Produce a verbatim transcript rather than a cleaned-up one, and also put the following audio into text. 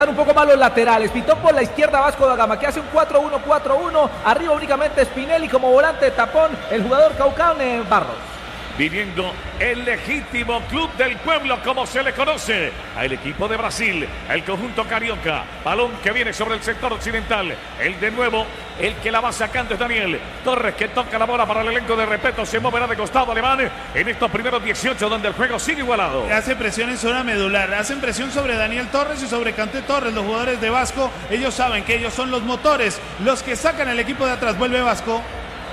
Un poco más los laterales, Pitón por la izquierda, Vasco da Gama, que hace un cuatro uno cuatro uno, arriba únicamente Spinelli como volante de tapón, el jugador Caucane Barros. Viniendo el legítimo club del pueblo, como se le conoce al equipo de Brasil, el conjunto carioca. Balón que viene sobre el sector occidental. El de nuevo, el que la va sacando es Daniel Torres, que toca la bola para el elenco de Repeto. Se moverá de costado alemán en estos primeros dieciocho, donde el juego sigue igualado. Hace presión en zona medular, hacen presión sobre Daniel Torres y sobre Kanté Torres. Los jugadores de Vasco, ellos saben que ellos son los motores, los que sacan el equipo de atrás. Vuelve Vasco.